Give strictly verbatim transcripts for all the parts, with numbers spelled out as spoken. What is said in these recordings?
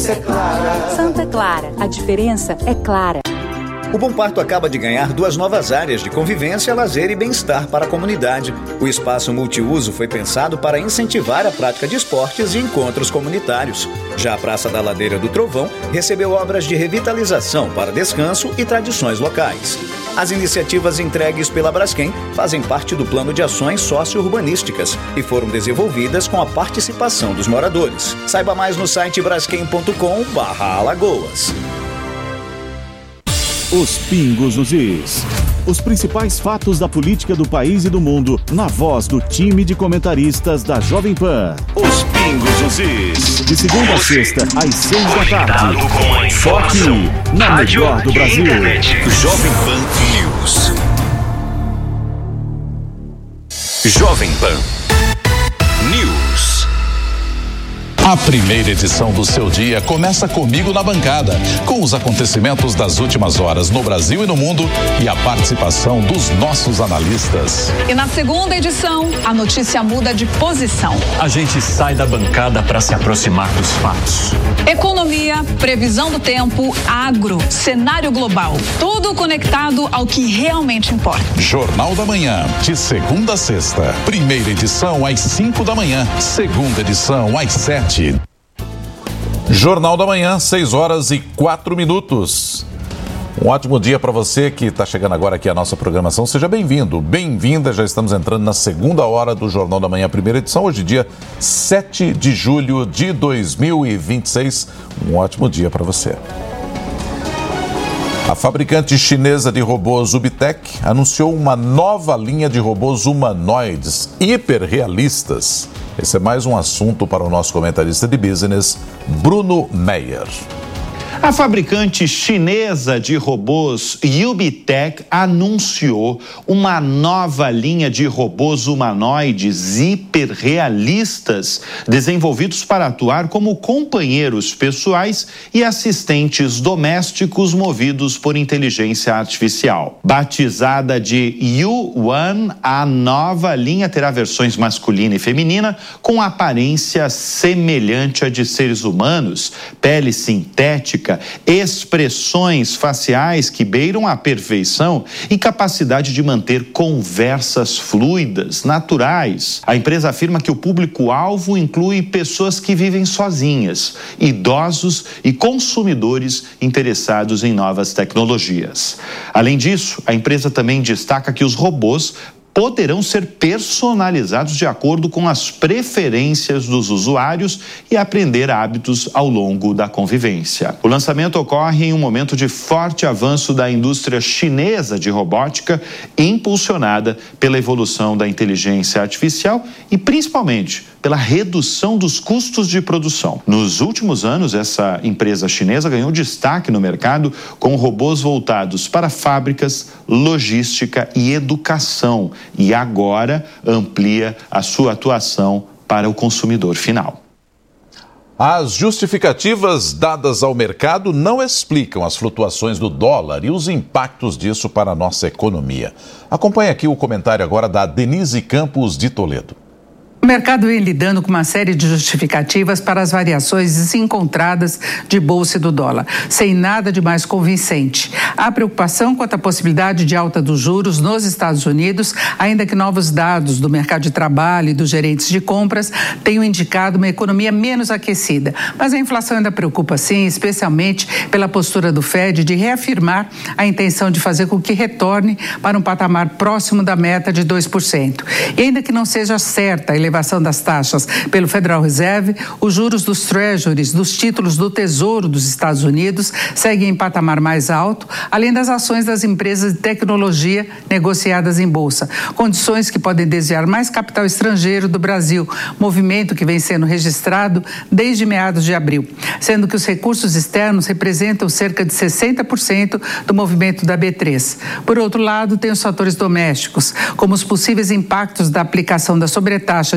Santa Clara, a diferença é clara. O Bom Parto acaba de ganhar duas novas áreas de convivência, lazer e bem-estar para a comunidade. O espaço multiuso foi pensado para incentivar a prática de esportes e encontros comunitários. Já a Praça da Ladeira do Trovão recebeu obras de revitalização para descanso e tradições locais. As iniciativas entregues pela Braskem fazem parte do plano de ações socio-urbanísticas e foram desenvolvidas com a participação dos moradores. Saiba mais no site braskem ponto com barra Alagoas. Os pingos nos is. Os principais fatos da política do país e do mundo, na voz do time de comentaristas da Jovem Pan. Os pingos nos is. De segunda a sexta, às seis da tarde. Só aqui, na melhor do Brasil. Jovem Pan News. Jovem Pan News. A primeira edição do seu dia começa comigo na bancada, com os acontecimentos das últimas horas no Brasil e no mundo e a participação dos nossos analistas. E na segunda edição, a notícia muda de posição. A gente sai da bancada para se aproximar dos fatos. Economia, previsão do tempo, agro, cenário global, tudo conectado ao que realmente importa. Jornal da Manhã, de segunda a sexta. Primeira edição às cinco da manhã, segunda edição às sete. Jornal da Manhã, seis horas e quatro minutos. Um ótimo dia para você que está chegando agora aqui à nossa programação. Seja bem-vindo, bem-vinda. Já estamos entrando na segunda hora do Jornal da Manhã, primeira edição. Hoje, dia sete de julho de dois mil e vinte e seis. Um ótimo dia para você. A fabricante chinesa de robôs Ubitech anunciou uma nova linha de robôs humanoides hiperrealistas. Esse é mais um assunto para o nosso comentarista de business, Bruno Meyer. A fabricante chinesa de robôs Ubitech anunciou uma nova linha de robôs humanoides hiperrealistas desenvolvidos para atuar como companheiros pessoais e assistentes domésticos movidos por inteligência artificial. Batizada de Yuan, a nova linha terá versões masculina e feminina com aparência semelhante à de seres humanos, pele sintética, expressões faciais que beiram a perfeição e capacidade de manter conversas fluidas, naturais. A empresa afirma que o público-alvo inclui pessoas que vivem sozinhas, idosos e consumidores interessados em novas tecnologias. Além disso, a empresa também destaca que os robôs poderão ser personalizados de acordo com as preferências dos usuários e aprender hábitos ao longo da convivência. O lançamento ocorre em um momento de forte avanço da indústria chinesa de robótica, impulsionada pela evolução da inteligência artificial e, principalmente, pela redução dos custos de produção. Nos últimos anos, essa empresa chinesa ganhou destaque no mercado com robôs voltados para fábricas, logística e educação, e agora amplia a sua atuação para o consumidor final. As justificativas dadas ao mercado não explicam as flutuações do dólar e os impactos disso para a nossa economia. Acompanhe aqui o comentário agora da Denise Campos de Toledo. O mercado vem lidando com uma série de justificativas para as variações desencontradas de bolsa e do dólar, sem nada de mais convincente. Há preocupação quanto à possibilidade de alta dos juros nos Estados Unidos, ainda que novos dados do mercado de trabalho e dos gerentes de compras tenham indicado uma economia menos aquecida. Mas a inflação ainda preocupa, sim, especialmente pela postura do Fed de reafirmar a intenção de fazer com que retorne para um patamar próximo da meta de dois por cento. E ainda que não seja certa a elevação das taxas pelo Federal Reserve, os juros dos treasuries, dos títulos do Tesouro dos Estados Unidos, seguem em patamar mais alto, além das ações das empresas de tecnologia negociadas em bolsa, condições que podem desviar mais capital estrangeiro do Brasil, movimento que vem sendo registrado desde meados de abril, sendo que os recursos externos representam cerca de sessenta por cento do movimento da B três. Por outro lado, tem os fatores domésticos, como os possíveis impactos da aplicação da sobretaxa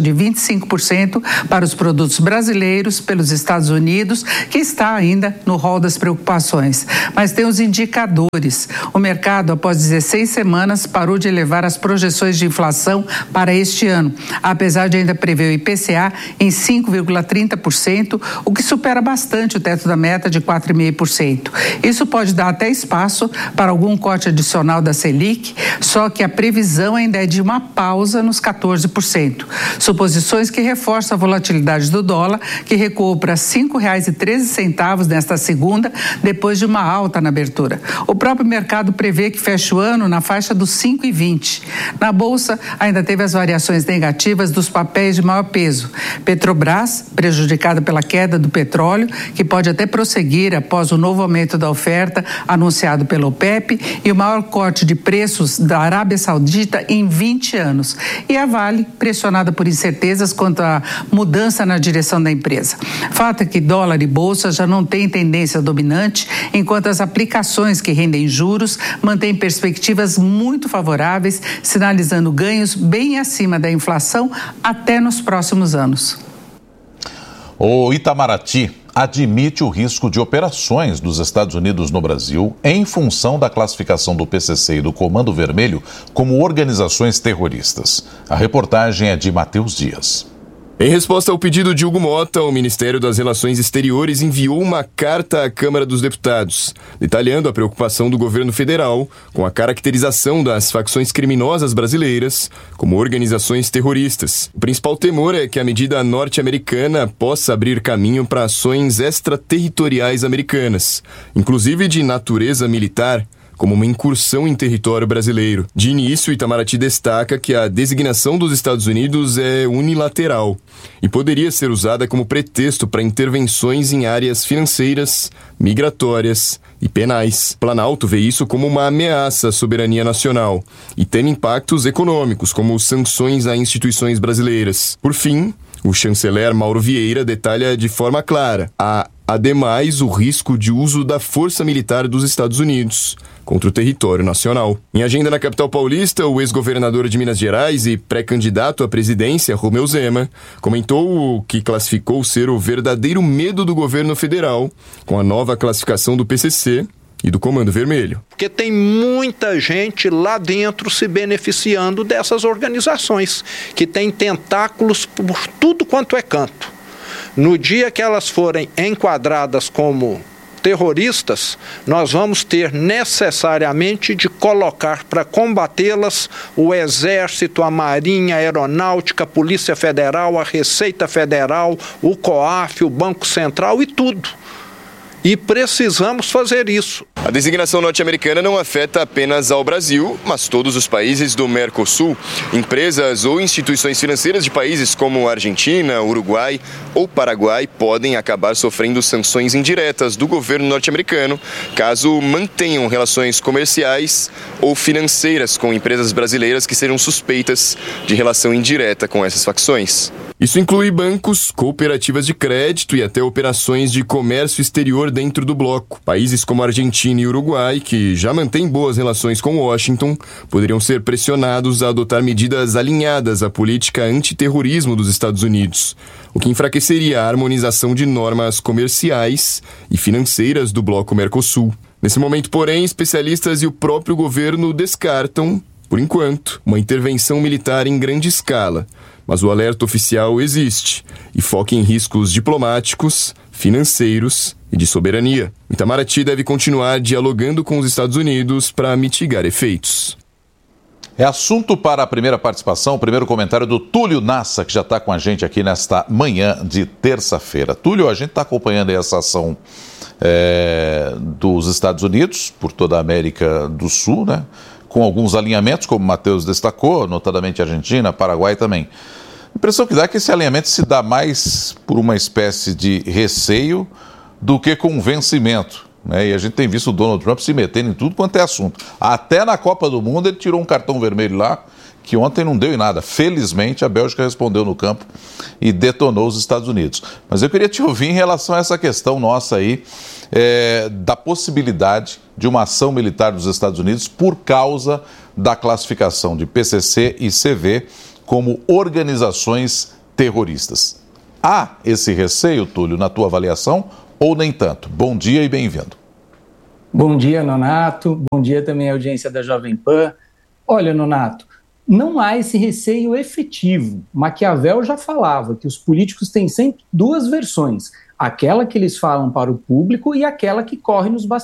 de vinte e cinco por cento para os produtos brasileiros pelos Estados Unidos, que está ainda no rol das preocupações. Mas tem os indicadores. O mercado, após dezesseis semanas, parou de elevar as projeções de inflação para este ano, apesar de ainda prever o I P C A em cinco vírgula trinta por cento, o que supera bastante o teto da meta de quatro vírgula cinco por cento. Isso pode dar até espaço para algum corte adicional da Selic, só que a previsão ainda é de uma pausa nos quatorze por cento. Suposições que reforçam a volatilidade do dólar, que recuou para cinco reais e treze centavos nesta segunda, depois de uma alta na abertura. O próprio mercado prevê que feche o ano na faixa dos cinco reais e vinte centavos. Na Bolsa, ainda teve as variações negativas dos papéis de maior peso. Petrobras, prejudicada pela queda do petróleo, que pode até prosseguir após o novo aumento da oferta anunciado pela OPEP e o maior corte de preços da Arábia Saudita em vinte anos. E a Vale, pressionada por incertezas quanto à mudança na direção da empresa. Fato é que dólar e bolsa já não têm tendência dominante, enquanto as aplicações que rendem juros mantêm perspectivas muito favoráveis, sinalizando ganhos bem acima da inflação até nos próximos anos. O Itamaraty admite o risco de operações dos Estados Unidos no Brasil em função da classificação do P C C e do Comando Vermelho como organizações terroristas. A reportagem é de Matheus Dias. Em resposta ao pedido de Hugo Mota, o Ministério das Relações Exteriores enviou uma carta à Câmara dos Deputados, detalhando a preocupação do governo federal com a caracterização das facções criminosas brasileiras como organizações terroristas. O principal temor é que a medida norte-americana possa abrir caminho para ações extraterritoriais americanas, inclusive de natureza militar, como uma incursão em território brasileiro. De início, Itamaraty destaca que a designação dos Estados Unidos é unilateral e poderia ser usada como pretexto para intervenções em áreas financeiras, migratórias e penais. Planalto vê isso como uma ameaça à soberania nacional e tem impactos econômicos, como sanções a instituições brasileiras. Por fim, o chanceler Mauro Vieira detalha de forma clara: há, ademais, o risco de uso da força militar dos Estados Unidos contra o território nacional. Em agenda na capital paulista, o ex-governador de Minas Gerais e pré-candidato à presidência, Romeu Zema, comentou o que classificou ser o verdadeiro medo do governo federal com a nova classificação do P C C e do Comando Vermelho. Porque tem muita gente lá dentro se beneficiando dessas organizações, que tem tentáculos por tudo quanto é canto. No dia que elas forem enquadradas como terroristas, nós vamos ter necessariamente de colocar para combatê-las o Exército, a Marinha, a Aeronáutica, a Polícia Federal, a Receita Federal, o COAF, o Banco Central e tudo. E precisamos fazer isso. A designação norte-americana não afeta apenas ao Brasil, mas todos os países do Mercosul. Empresas ou instituições financeiras de países como Argentina, Uruguai ou Paraguai podem acabar sofrendo sanções indiretas do governo norte-americano caso mantenham relações comerciais ou financeiras com empresas brasileiras que sejam suspeitas de relação indireta com essas facções. Isso inclui bancos, cooperativas de crédito e até operações de comércio exterior dentro do bloco. Países como Argentina e Uruguai, que já mantêm boas relações com Washington, poderiam ser pressionados a adotar medidas alinhadas à política antiterrorismo dos Estados Unidos, o que enfraqueceria a harmonização de normas comerciais e financeiras do bloco Mercosul. Nesse momento, porém, especialistas e o próprio governo descartam, por enquanto, uma intervenção militar em grande escala. Mas o alerta oficial existe e foca em riscos diplomáticos, financeiros e de soberania. Itamaraty deve continuar dialogando com os Estados Unidos para mitigar efeitos. É assunto para a primeira participação, o primeiro comentário do Túlio Nassa, que já está com a gente aqui nesta manhã de terça-feira. Túlio, a gente está acompanhando essa ação é, dos Estados Unidos por toda a América do Sul, né? Com alguns alinhamentos, como o Matheus destacou, notadamente Argentina, Paraguai também. A impressão que dá é que esse alinhamento se dá mais por uma espécie de receio do que convencimento, né? E a gente tem visto o Donald Trump se metendo em tudo quanto é assunto. Até na Copa do Mundo ele tirou um cartão vermelho lá, que ontem não deu em nada. Felizmente a Bélgica respondeu no campo e detonou os Estados Unidos. Mas eu queria te ouvir em relação a essa questão nossa aí, é, da possibilidade de uma ação militar dos Estados Unidos por causa da classificação de P C C e C V como organizações terroristas. Há esse receio, Túlio, na tua avaliação, ou nem tanto? Bom dia e bem-vindo. Bom dia, Nonato. Bom dia também à audiência da Jovem Pan. Olha, Nonato, não há esse receio efetivo. Maquiavel já falava que os políticos têm sempre duas versões, aquela que eles falam para o público e aquela que corre nos bastidores.